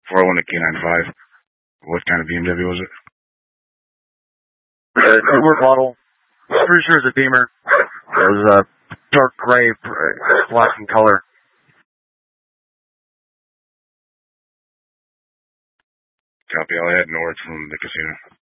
401 to K95. What kind of BMW was it? Newer model. Pretty sure it's a Beamer. It was a dark gray, black in color. Copy. All I had north from the casino.